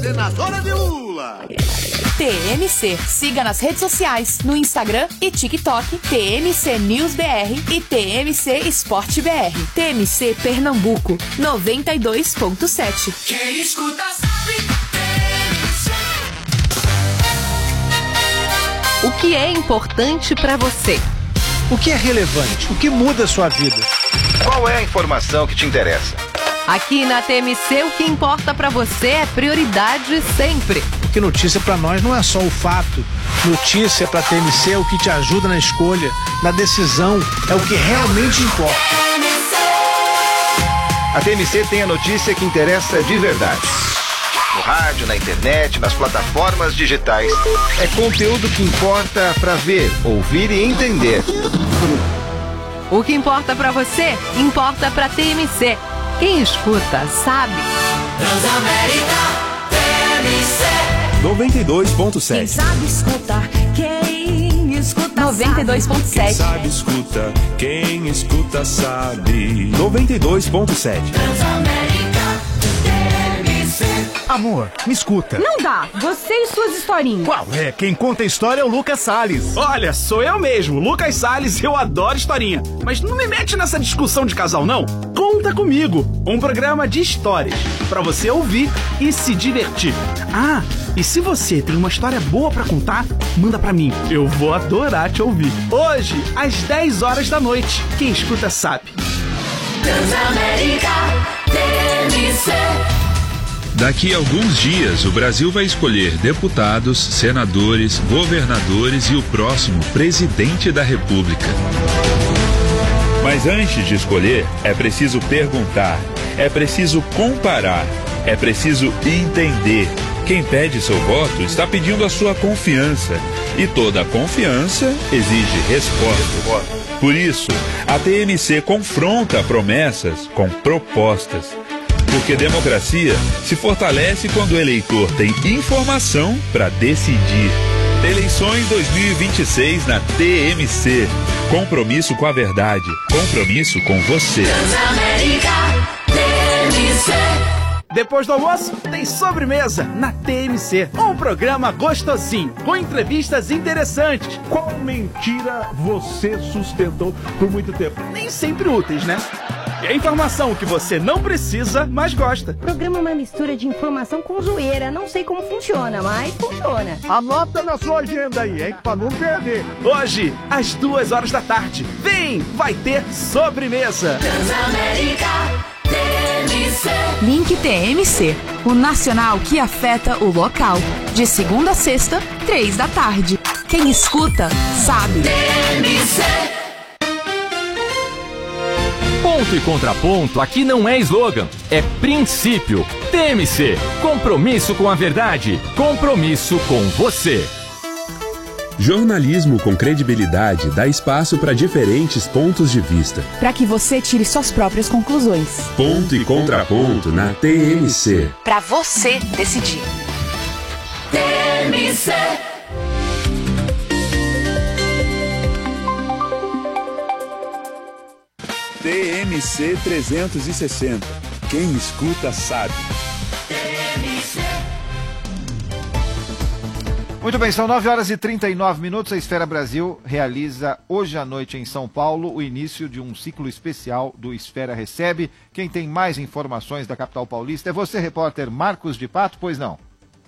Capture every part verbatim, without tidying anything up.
senadora de Lula. T M C. Siga nas redes sociais, no Instagram e TikTok, T M C News B R e T M C Esporte B R. T M C Pernambuco, noventa e dois ponto sete. Quem escuta sabe, T M C. O que é importante para você? O que é relevante? O que muda a sua vida? Qual é a informação que te interessa? Aqui na T M C, o que importa para você é prioridade sempre. Porque notícia para nós não é só o fato. Notícia para T M C é o que te ajuda na escolha, na decisão, é o que realmente importa. A T M C tem a notícia que interessa de verdade. No rádio, na internet, nas plataformas digitais. É conteúdo que importa para ver, ouvir e entender. O que importa para você, importa para T M C. Quem escuta, sabe. Transamérica, T M C. noventa e dois ponto sete. Quem sabe escutar, quem escuta noventa e dois ponto sete. Quem sabe escuta, quem escuta sabe. noventa e dois ponto sete. Transamérica, T M C. Amor, me escuta. Não dá, você e suas historinhas. Qual é? Quem conta a história é o Lucas Salles. Olha, sou eu mesmo, Lucas Salles, eu adoro historinha. Mas não me mete nessa discussão de casal, não. Conta Comigo, um programa de histórias, pra você ouvir e se divertir. Ah, e se você tem uma história boa pra contar, manda pra mim, eu vou adorar te ouvir. Hoje, às dez horas da noite, quem escuta sabe. Transamérica, T M C. Daqui a alguns dias, o Brasil vai escolher deputados, senadores, governadores e o próximo presidente da República. Mas antes de escolher, é preciso perguntar, é preciso comparar, é preciso entender. Quem pede seu voto está pedindo a sua confiança. E toda confiança exige resposta. Por isso, a T M C confronta promessas com propostas. Porque democracia se fortalece quando o eleitor tem informação para decidir. Eleições dois mil e vinte e seis na T M C. Compromisso com a verdade. Compromisso com você. Transamérica, T M C. Depois do almoço, tem sobremesa na T M C. Um programa gostosinho, com entrevistas interessantes. Qual mentira você sustentou por muito tempo? Nem sempre úteis, né? E a informação que você não precisa, mas gosta. O programa é uma mistura de informação com zoeira. Não sei como funciona, mas funciona. Anota na sua agenda aí, hein? Pra não perder. Hoje, às duas horas da tarde. Vem, vai ter sobremesa. Transamérica, T M C. Link T M C, o nacional que afeta o local. De segunda a sexta, três da tarde. Quem escuta, sabe. T M C. Ponto e contraponto aqui não é slogan, é princípio. T M C, compromisso com a verdade, compromisso com você. Jornalismo com credibilidade dá espaço para diferentes pontos de vista. Para que você tire suas próprias conclusões. Ponto e contraponto na T M C. Para você decidir. T M C. T M C trezentos e sessenta. Quem escuta sabe. T M C. Muito bem, são nove horas e trinta e nove minutos. A Esfera Brasil realiza hoje à noite em São Paulo o início de um ciclo especial do Esfera Recebe. Quem tem mais informações da capital paulista é você, repórter Marcos de Pato, pois não?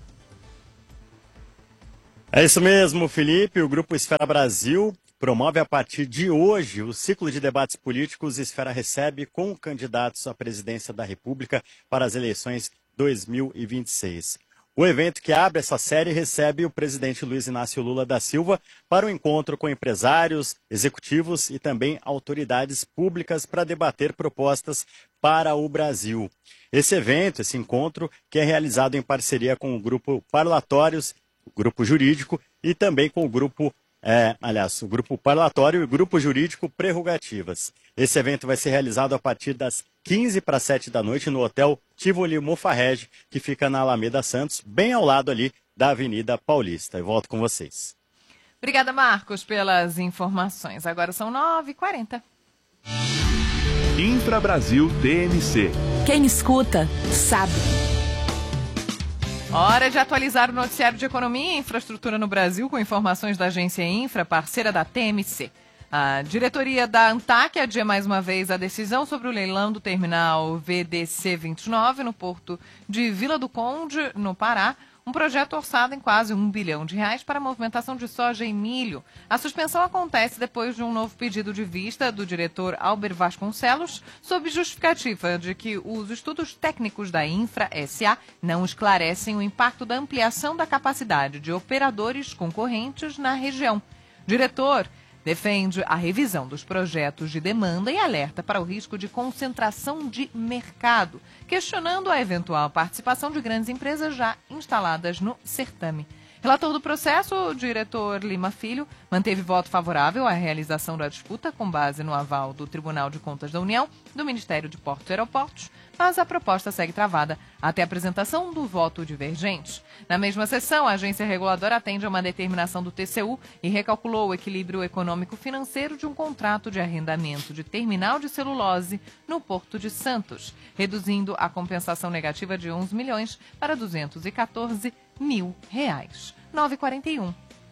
É isso mesmo, Felipe. O Grupo Esfera Brasil promove a partir de hoje o ciclo de debates políticos Esfera Recebe com candidatos à presidência da República para as eleições dois mil e vinte e seis. O evento que abre essa série recebe o presidente Luiz Inácio Lula da Silva para um encontro com empresários, executivos e também autoridades públicas para debater propostas para o Brasil. Esse evento, esse encontro, que é realizado em parceria com o Grupo Parlatórios, o Grupo Jurídico e também com o Grupo É, aliás, o Grupo Parlatório e o Grupo Jurídico Prerrogativas. Esse evento vai ser realizado a partir das quinze para sete da noite no Hotel Tivoli Mofarrege, que fica na Alameda Santos, bem ao lado ali da Avenida Paulista. Eu volto com vocês. Obrigada, Marcos, pelas informações. Agora são nove e quarenta. Infra Brasil T M C. Quem escuta, sabe. Hora de atualizar o noticiário de economia e infraestrutura no Brasil com informações da agência Infra, parceira da T M C. A diretoria da ANTAC adia mais uma vez a decisão sobre o leilão do terminal V D C vinte e nove no porto de Vila do Conde, no Pará. Um projeto orçado em quase um bilhão de reais para a movimentação de soja e milho. A suspensão acontece depois de um novo pedido de vista do diretor Alber Vasconcelos, sob justificativa de que os estudos técnicos da Infra S A não esclarecem o impacto da ampliação da capacidade de operadores concorrentes na região. Diretor defende a revisão dos projetos de demanda e alerta para o risco de concentração de mercado, questionando a eventual participação de grandes empresas já instaladas no certame. Relator do processo, o diretor Lima Filho, manteve voto favorável à realização da disputa com base no aval do Tribunal de Contas da União, do Ministério de Portos e Aeroportos, mas a proposta segue travada até a apresentação do voto divergente. Na mesma sessão, a agência reguladora atende a uma determinação do T C U e recalculou o equilíbrio econômico-financeiro de um contrato de arrendamento de terminal de celulose no Porto de Santos, reduzindo a compensação negativa de onze milhões para duzentos e quatorze mil reais. nove e quarenta e um.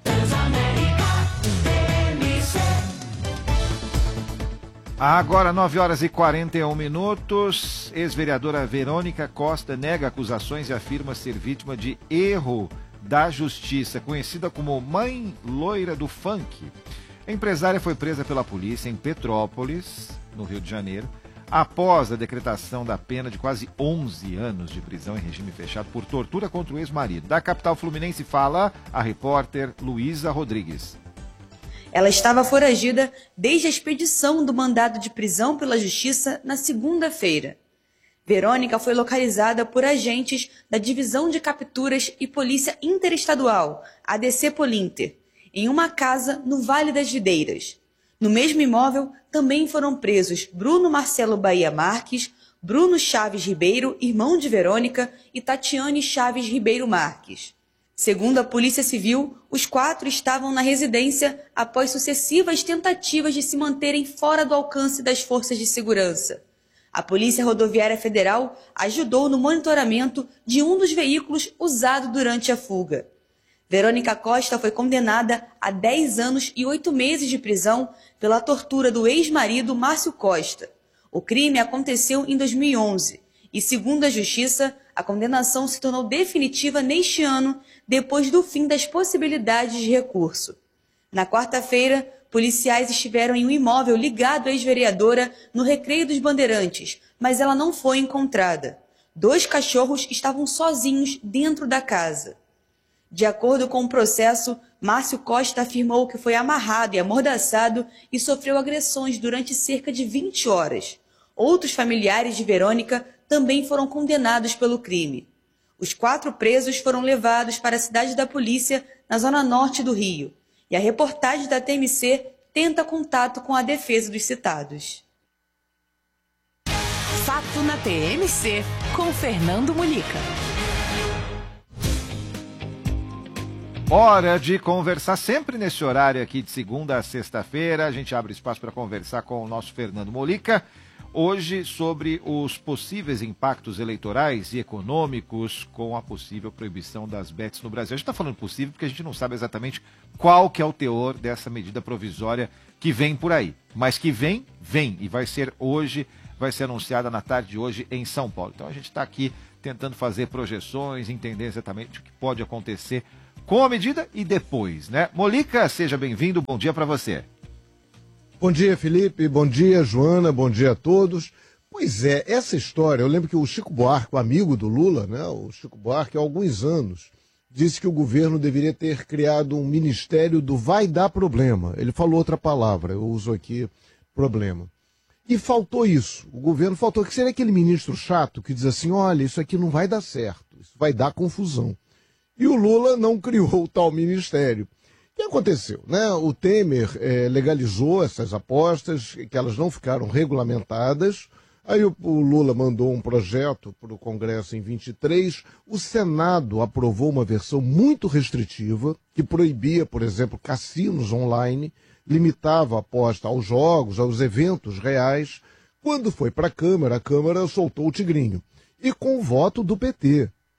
Agora, nove horas e quarenta e um minutos. Ex-vereadora Verônica Costa nega acusações e afirma ser vítima de erro da justiça, conhecida como mãe loira do funk. A empresária foi presa pela polícia em Petrópolis, no Rio de Janeiro, após a decretação da pena de quase onze anos de prisão em regime fechado por tortura contra o ex-marido. Da capital fluminense fala a repórter Luísa Rodrigues. Ela estava foragida desde a expedição do mandado de prisão pela Justiça na segunda-feira. Verônica foi localizada por agentes da Divisão de Capturas e Polícia Interestadual, A D C Polinter, em uma casa no Vale das Videiras. No mesmo imóvel, também foram presos Bruno Marcelo Bahia Marques, Bruno Chaves Ribeiro, irmão de Verônica, e Tatiane Chaves Ribeiro Marques. Segundo a Polícia Civil, os quatro estavam na residência após sucessivas tentativas de se manterem fora do alcance das forças de segurança. A Polícia Rodoviária Federal ajudou no monitoramento de um dos veículos usado durante a fuga. Verônica Costa foi condenada a dez anos e oito meses de prisão pela tortura do ex-marido Márcio Costa. O crime aconteceu em dois mil e onze e, segundo a Justiça, a condenação se tornou definitiva neste ano, depois do fim das possibilidades de recurso. Na quarta-feira, policiais estiveram em um imóvel ligado à ex-vereadora no Recreio dos Bandeirantes, mas ela não foi encontrada. Dois cachorros estavam sozinhos dentro da casa. De acordo com o processo, Márcio Costa afirmou que foi amarrado e amordaçado e sofreu agressões durante cerca de vinte horas. Outros familiares de Verônica também foram condenados pelo crime. Os quatro presos foram levados para a cidade da polícia, na zona norte do Rio. E a reportagem da T M C tenta contato com a defesa dos citados. Fato na T M C, com Fernando Mulica. Hora de conversar sempre nesse horário aqui de segunda a sexta-feira. A gente abre espaço para conversar com o nosso Fernando Mulica. Hoje sobre os possíveis impactos eleitorais e econômicos com a possível proibição das bets no Brasil. A gente está falando possível porque a gente não sabe exatamente qual que é o teor dessa medida provisória que vem por aí. Mas que vem, vem. E vai ser hoje, vai ser anunciada na tarde de hoje em São Paulo. Então a gente está aqui tentando fazer projeções, entender exatamente o que pode acontecer com a medida e depois, né? Mulica, seja bem-vindo, bom dia para você. Bom dia, Felipe, bom dia, Joana, bom dia a todos. Pois é, essa história, eu lembro que o Chico Buarque, o amigo do Lula, né, o Chico Buarque, há alguns anos, disse que o governo deveria ter criado um ministério do vai dar problema. Ele falou outra palavra, eu uso aqui problema. E faltou isso, o governo faltou, que seria aquele ministro chato que diz assim, olha, isso aqui não vai dar certo, isso vai dar confusão. E o Lula não criou o tal ministério. O que aconteceu? Né? O Temer eh, legalizou essas apostas, que elas não ficaram regulamentadas. Aí o, o Lula mandou um projeto para o Congresso em vinte e três. O Senado aprovou uma versão muito restritiva, que proibia, por exemplo, cassinos online, limitava a aposta aos jogos, aos eventos reais. Quando foi para a Câmara, a Câmara soltou o tigrinho. E com o voto do P T.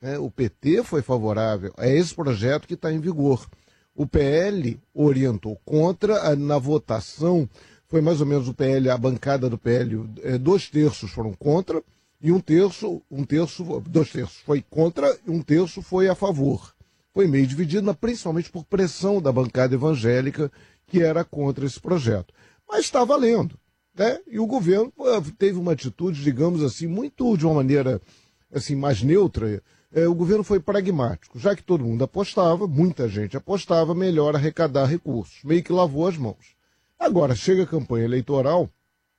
né? O P T foi favorável a esse projeto que está em vigor. O P L orientou contra, na votação, foi mais ou menos o P L, a bancada do P L, dois terços foram contra, e um terço, um terço, dois terços foi contra e um terço foi a favor. Foi meio dividido, mas principalmente por pressão da bancada evangélica, que era contra esse projeto. Mas está valendo, né? E o governo teve uma atitude, digamos assim, muito de uma maneira assim, mais neutra. É, o governo foi pragmático. Já que todo mundo apostava, muita gente apostava, melhor arrecadar recursos. Meio que lavou as mãos. Agora, chega a campanha eleitoral,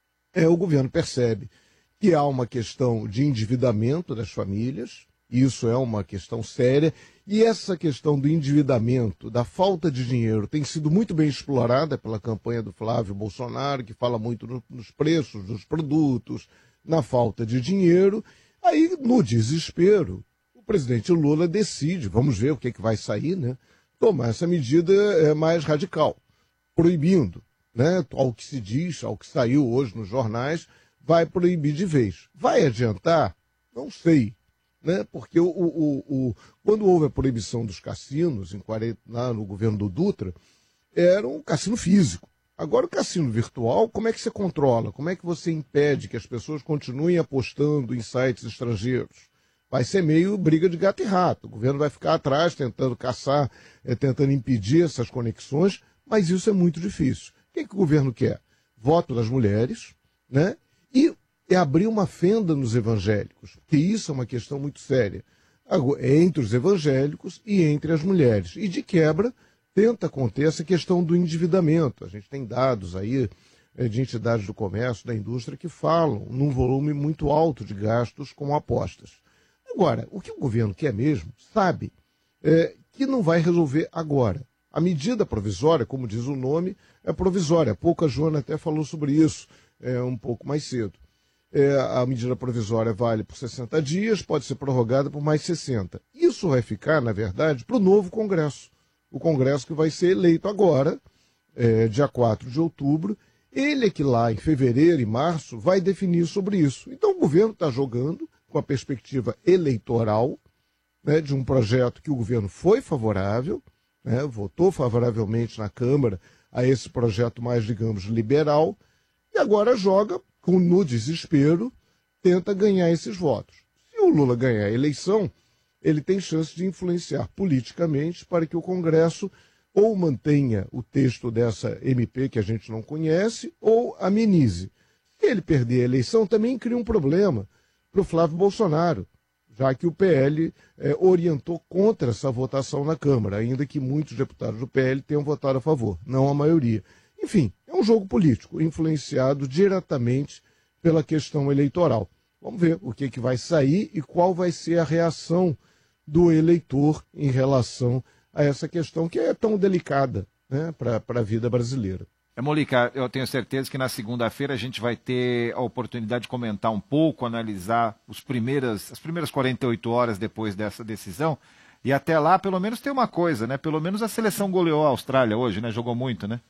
é, o governo percebe que há uma questão de endividamento das famílias, isso é uma questão séria, e essa questão do endividamento, da falta de dinheiro, tem sido muito bem explorada pela campanha do Flávio Bolsonaro, que fala muito no, nos preços dos produtos, na falta de dinheiro. Aí, no desespero, o presidente Lula decide, vamos ver o que, é que vai sair, né? Tomar essa medida é, mais radical, proibindo, né? Ao que se diz, ao que saiu hoje nos jornais, vai proibir de vez. Vai adiantar? Não sei. Né? Porque o, o, o, quando houve a proibição dos cassinos, em quarenta, lá no governo do Dutra, era um cassino físico. Agora o cassino virtual, como é que você controla? Como é que você impede que as pessoas continuem apostando em sites estrangeiros? Vai ser meio briga de gato e rato. O governo vai ficar atrás tentando caçar, é, tentando impedir essas conexões, mas isso é muito difícil. O que, é que o governo quer? Voto das mulheres, né? E é abrir uma fenda nos evangélicos, porque isso é uma questão muito séria, entre os evangélicos e entre as mulheres. E, de quebra, tenta conter essa questão do endividamento. A gente tem dados aí de entidades do comércio, da indústria, que falam num volume muito alto de gastos com apostas. Agora, o que o governo quer mesmo, sabe, é que não vai resolver agora. A medida provisória, como diz o nome, é provisória. Há pouco a Joana até falou sobre isso, é, um pouco mais cedo. É, a medida provisória vale por sessenta dias, pode ser prorrogada por mais sessenta. Isso vai ficar, na verdade, para o novo Congresso. O Congresso que vai ser eleito agora, é, dia quatro de outubro. Ele é que lá em fevereiro e março vai definir sobre isso. Então o governo está jogando com a perspectiva eleitoral, né, de um projeto que o governo foi favorável, né, votou favoravelmente na Câmara a esse projeto mais, digamos, liberal, e agora joga, com, no desespero, tenta ganhar esses votos. Se o Lula ganhar a eleição, ele tem chance de influenciar politicamente para que o Congresso ou mantenha o texto dessa M P que a gente não conhece, ou amenize. Se ele perder a eleição, também cria um problema para o Flávio Bolsonaro, já que o P L é, orientou contra essa votação na Câmara, ainda que muitos deputados do P L tenham votado a favor, não a maioria. Enfim, é um jogo político, influenciado diretamente pela questão eleitoral. Vamos ver o que, que vai sair e qual vai ser a reação do eleitor em relação a essa questão que é tão delicada, né, para a vida brasileira. É, Molica, eu tenho certeza que na segunda-feira a gente vai ter a oportunidade de comentar um pouco, analisar os primeiras, as primeiras quarenta e oito horas depois dessa decisão. E até lá, pelo menos tem uma coisa, né? Pelo menos a seleção goleou a Austrália hoje, né? Jogou muito, né?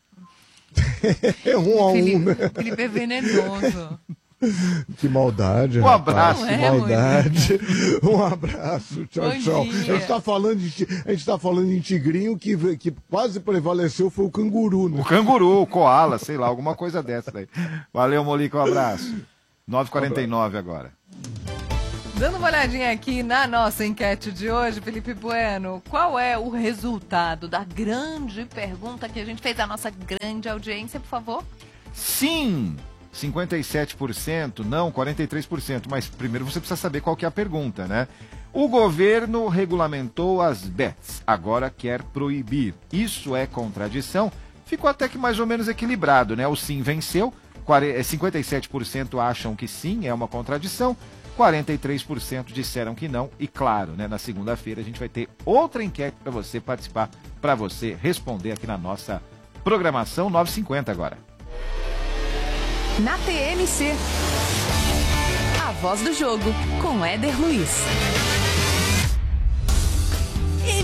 É um a um, Felipe, né? Felipe é venenoso. Que maldade, Um rapaz, abraço. que É, maldade. Um abraço, tchau, Bom tchau. dia. A gente está falando, de- a gente tá falando em tigrinho, que, que quase prevaleceu foi o canguru, né? O canguru, o koala, sei lá, alguma coisa dessa daí. Valeu, Molica, um abraço. nove e quarenta e nove agora. Dando uma olhadinha aqui na nossa enquete de hoje, Felipe Bueno, qual é o resultado da grande pergunta que a gente fez à nossa grande audiência, por favor? Sim, cinquenta e sete por cento, não, quarenta e três por cento. Mas primeiro você precisa saber qual que é a pergunta, né? O governo regulamentou as bets, agora quer proibir. Isso é contradição? Ficou até que mais ou menos equilibrado, né? O sim venceu, cinquenta e sete por cento acham que sim, é uma contradição, quarenta e três por cento disseram que não. E claro, né, na segunda-feira a gente vai ter outra enquete para você participar, para você responder aqui na nossa programação nove e cinquenta agora. Na T M C. A voz do jogo com Éder Luiz. Ele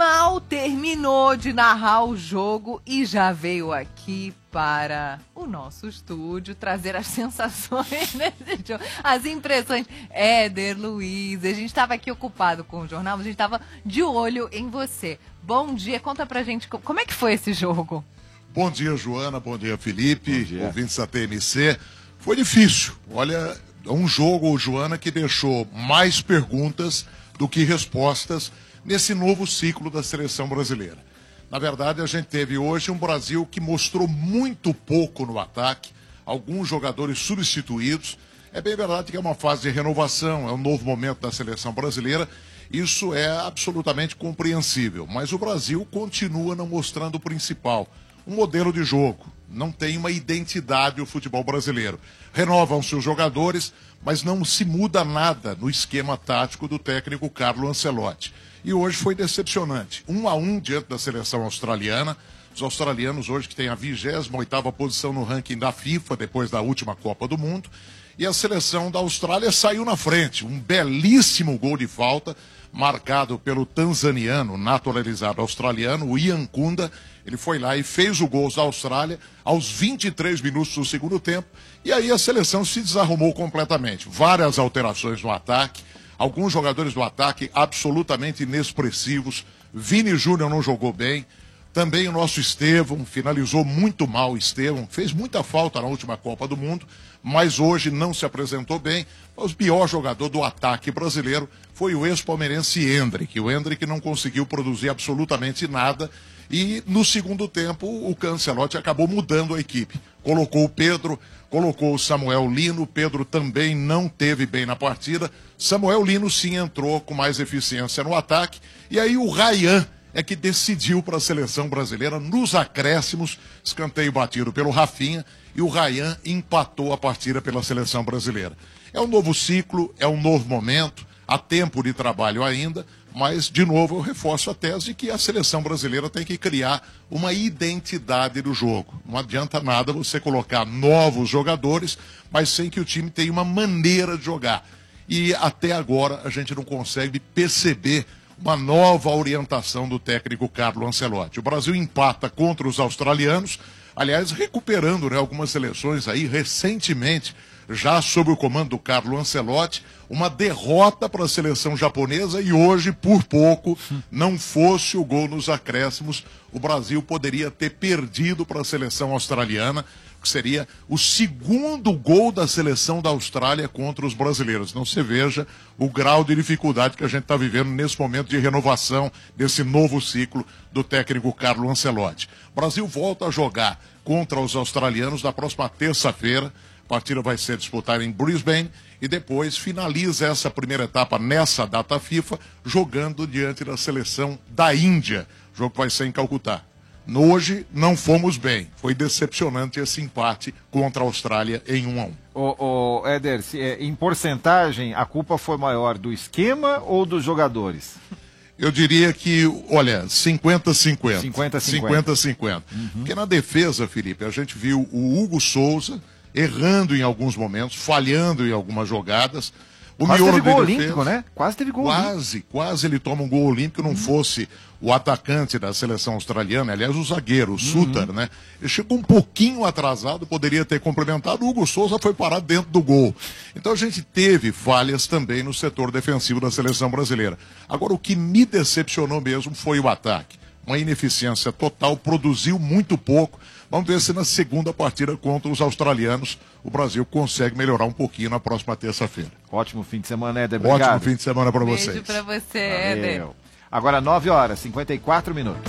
mal terminou de narrar o jogo e já veio aqui para o nosso estúdio trazer as sensações desse jogo, as impressões. Éder, Luiz, a gente estava aqui ocupado com o jornal, a gente estava de olho em você. Bom dia, conta pra gente como é que foi esse jogo. Bom dia, Joana, bom dia, Felipe, bom dia. Ouvintes da T M C. Foi difícil, olha, é um jogo, Joana, que deixou mais perguntas do que respostas nesse novo ciclo da seleção brasileira. Na verdade, a gente teve hoje um Brasil que mostrou muito pouco no ataque, alguns jogadores substituídos. É bem verdade que é uma fase de renovação, é um novo momento da seleção brasileira, isso é absolutamente compreensível, mas o Brasil continua não mostrando o principal, um modelo de jogo, não tem uma identidade o futebol brasileiro. Renovam-se os jogadores, mas não se muda nada no esquema tático do técnico Carlo Ancelotti. E hoje foi decepcionante. Um a um diante da seleção australiana. Os australianos hoje que têm a vigésima oitava posição no ranking da FIFA, depois da última Copa do Mundo. E a seleção da Austrália saiu na frente. Um belíssimo gol de falta, marcado pelo tanzaniano, naturalizado australiano, o Ian Kunda. Ele foi lá e fez o gol da Austrália aos vinte e três minutos do segundo tempo. E aí a seleção se desarrumou completamente. Várias alterações no ataque. Alguns jogadores do ataque absolutamente inexpressivos. Vini Júnior não jogou bem. Também o nosso Estevão, finalizou muito mal o Estevão. Fez muita falta na última Copa do Mundo, mas hoje não se apresentou bem. O pior jogador do ataque brasileiro foi o ex-palmeirense Endrick. O Endrick não conseguiu produzir absolutamente nada. E no segundo tempo o Ancelotti acabou mudando a equipe. Colocou o Pedro, colocou o Samuel Lino. O Pedro também não teve bem na partida. Samuel Lino sim entrou com mais eficiência no ataque. E aí o Ryan é que decidiu para a seleção brasileira nos acréscimos, escanteio batido pelo Rafinha, e o Ryan empatou a partida pela seleção brasileira. É um novo ciclo, é um novo momento, há tempo de trabalho ainda, mas, de novo, eu reforço a tese de que a seleção brasileira tem que criar uma identidade do jogo. Não adianta nada você colocar novos jogadores, mas sem que o time tenha uma maneira de jogar. E até agora a gente não consegue perceber uma nova orientação do técnico Carlo Ancelotti. O Brasil empata contra os australianos, aliás, recuperando, né, algumas seleções aí recentemente, já sob o comando do Carlo Ancelotti, uma derrota para a seleção japonesa e hoje, por pouco, não fosse o gol nos acréscimos, o Brasil poderia ter perdido para a seleção australiana, que seria o segundo gol da seleção da Austrália contra os brasileiros. Então você veja o grau de dificuldade que a gente está vivendo nesse momento de renovação desse novo ciclo do técnico Carlo Ancelotti. O Brasil volta a jogar contra os australianos na próxima terça-feira. A partida vai ser disputada em Brisbane e depois finaliza essa primeira etapa nessa data FIFA jogando diante da seleção da Índia. O jogo vai ser em Calcutá. Hoje não fomos bem. Foi decepcionante esse empate contra a Austrália em um a um. Ô, ô, Éder, se, é, em porcentagem, a culpa foi maior do esquema ou dos jogadores? Eu diria que, olha, cinquenta a cinquenta. cinquenta a cinquenta. cinquenta a cinquenta. Uhum. Porque na defesa, Felipe, a gente viu o Hugo Souza errando em alguns momentos, falhando em algumas jogadas. O quase teve gol defesa, olímpico, né? Quase teve gol Quase, olímpico. quase ele toma um gol olímpico, não uhum. fosse o atacante da seleção australiana, aliás, o zagueiro, o uhum. Suter, né? Ele chegou um pouquinho atrasado, poderia ter complementado, o Hugo Souza foi parar dentro do gol. Então a gente teve falhas também no setor defensivo da seleção brasileira. Agora, o que me decepcionou mesmo foi o ataque. Uma ineficiência total, produziu muito pouco. Vamos ver se na segunda partida contra os australianos o Brasil consegue melhorar um pouquinho na próxima terça-feira. Ótimo fim de semana, Éder. Obrigado. Ótimo fim de semana para vocês. Beijo para você, Éder. Agora nove horas, cinquenta e quatro minutos.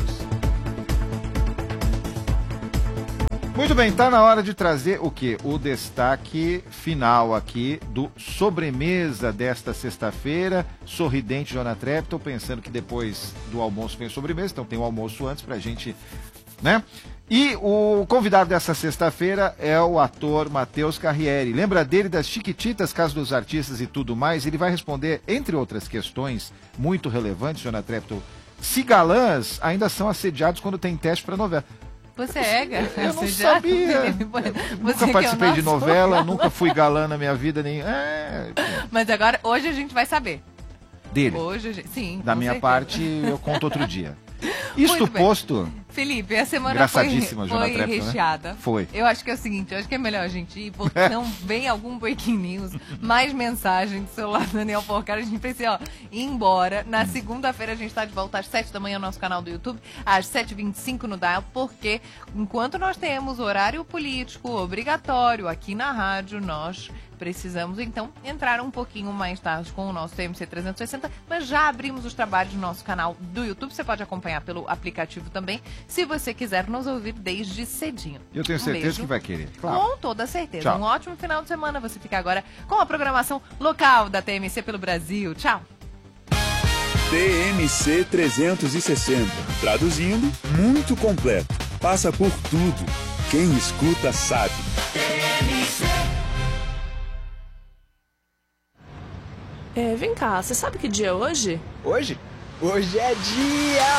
Muito bem, tá na hora de trazer o quê? O destaque final aqui do sobremesa desta sexta-feira. Sorridente, Joana Trepp. Estou pensando que depois do almoço vem sobremesa, então tem o almoço antes pra gente, né? E o convidado dessa sexta-feira é o ator Matheus Carriere. Lembra dele das Chiquititas, Casa dos Artistas e tudo mais? Ele vai responder, entre outras questões muito relevantes, Joana Treptow, se galãs ainda são assediados quando tem teste para novela. Você é, cara? Eu não sabia. Nunca participei de novela, nunca fui galã na minha vida. Nem... É... Mas agora, hoje a gente vai saber. Dele? Hoje, sim. Da minha certeza. Parte, eu conto outro dia. Isto Muito bem. posto. Felipe, a semana foi, Engraçadíssima, Joana foi Trepton, né? recheada. Foi. Eu acho que é o seguinte, eu acho que é melhor a gente ir, porque não vem algum breaking news, mais mensagem do celular do Daniel Porcar, a gente precisa, ó, ir embora. Na segunda-feira a gente tá de volta às sete da manhã no nosso canal do YouTube, às sete e vinte e cinco no Dial, porque enquanto nós temos horário político obrigatório aqui na rádio, nós precisamos, então, entrar um pouquinho mais tarde com o nosso T M C trezentos e sessenta, mas já abrimos os trabalhos no nosso canal do YouTube. Você pode acompanhar pelo aplicativo também, se você quiser nos ouvir desde cedinho. Eu tenho Um certeza beijo. que vai querer. Claro. Com toda certeza. Tchau. Um ótimo final de semana. Você fica agora com a programação local da T M C pelo Brasil. Tchau. T M C trezentos e sessenta. Traduzindo, muito completo. Passa por tudo. Quem escuta sabe. É, vem cá, você sabe que dia é hoje? Hoje? Hoje é dia